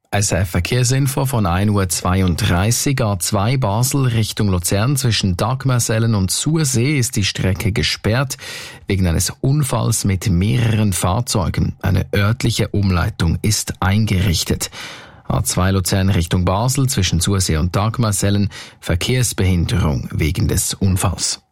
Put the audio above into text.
eine Verkehrsinfo von 1:32 Uhr, A2 Basel Richtung Luzern. Zwischen Dagmersellen und Sursee ist die Strecke gesperrt wegen eines Unfalls mit mehreren Fahrzeugen. Eine örtliche Umleitung ist eingerichtet. A2 Luzern Richtung Basel zwischen Sursee und Dagmersellen Verkehrsbehinderung wegen des Unfalls.